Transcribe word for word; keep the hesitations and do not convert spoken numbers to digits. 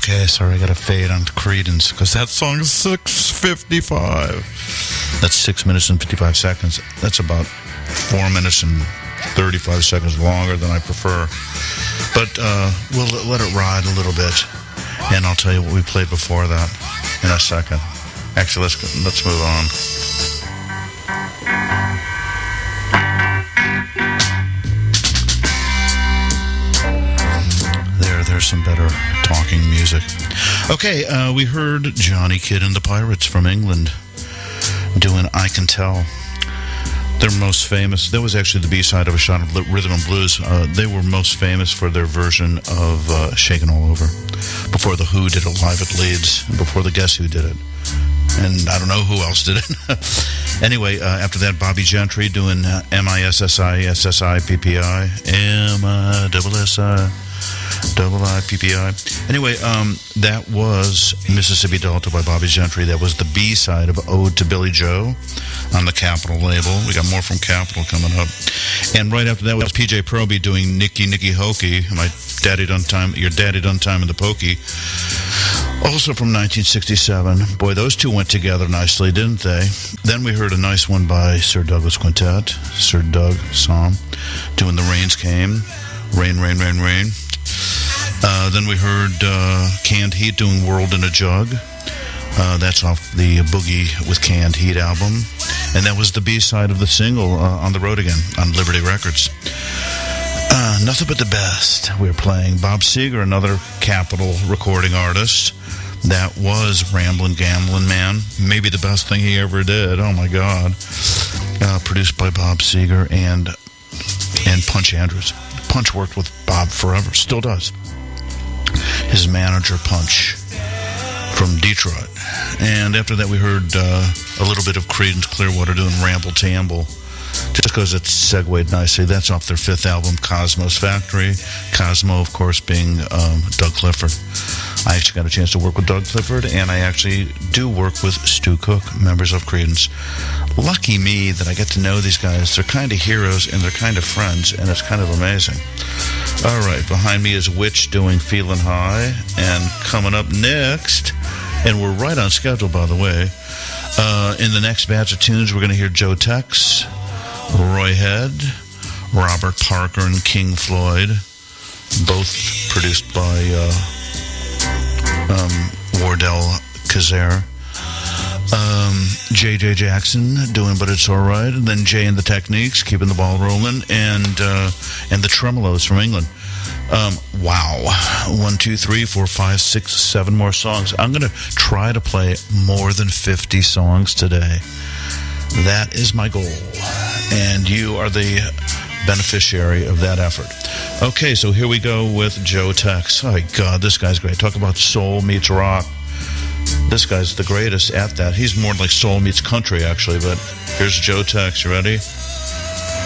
Okay, sorry, I got to fade on Creedence because that song is six fifty-five. That's six minutes and fifty-five seconds. That's about four minutes and thirty-five seconds longer than I prefer. But uh, we'll let it ride a little bit, and I'll tell you what we played before that in a second. Actually, let's go, let's move on. There, there's some better talking music. Okay, uh, we heard Johnny Kidd and the Pirates from England doing I Can Tell. Their most famous, that was actually the B-side of A Shot of Rhythm and Blues. Uh, they were most famous for their version of uh, Shakin' All Over, before The Who did it live at Leeds, and before the Guess Who did it. And I don't know who else did it. Anyway, uh, after that, Bobby Gentry doing uh, M I S S I S S I P P I. M I S S I Double I P P I. Anyway, um, that was Mississippi Delta by Bobby Gentry. That was the B-side of Ode to Billy Joe on the Capitol label. We got more from Capitol coming up. And right after that was P J Proby doing Nicky Nicky Hokey, my daddy done time, your daddy done time in the pokey. Also from nineteen sixty-seven. Boy, those two went together nicely, didn't they? Then we heard a nice one by Sir Douglas Quintet, Sir Doug Somm, doing The Rains Came. Rain, rain, rain, rain. Uh, then we heard uh, Canned Heat doing World in a Jug. Uh, that's off the Boogie with Canned Heat album. And that was the B-side of the single, uh, On the Road Again, on Liberty Records. Uh, nothing but the best. We were playing Bob Seger, another Capitol recording artist. That was Ramblin' Gamblin' Man. Maybe the best thing he ever did. Oh, my God. Uh, produced by Bob Seger and, and Punch Andrews. Punch worked with Bob forever, still does. His manager, Punch, from Detroit. And after that, we heard uh, a little bit of Creedence Clearwater doing Ramble Tamble, just because it segued nicely. That's off their fifth album, Cosmo's Factory. Cosmo, of course, being um, Doug Clifford. I actually got a chance to work with Doug Clifford, and I actually do work with Stu Cook, members of Creedence. Lucky me that I get to know these guys. They're kind of heroes, and they're kind of friends, and it's kind of amazing. All right, behind me is Witch doing Feelin' High, and coming up next, and we're right on schedule, by the way, uh, in the next batch of tunes, we're going to hear Joe Tex, Roy Head, Robert Parker, and King Floyd, both produced by uh, um, Wardell Kazare. Um, J J Jackson doing But It's Alright, and then Jay and the Techniques keeping the ball rolling, and uh, and the Tremolos from England. Um, wow. One, two, three, four, five, six, seven more songs. I'm going to try to play more than fifty songs today. That is my goal, and you are the beneficiary of that effort. Okay, so here we go with Joe Tex. Oh, God, this guy's great. Talk about soul meets rock. This guy's the greatest at that. He's more like soul meets country, actually, but here's Joe Tex. You ready?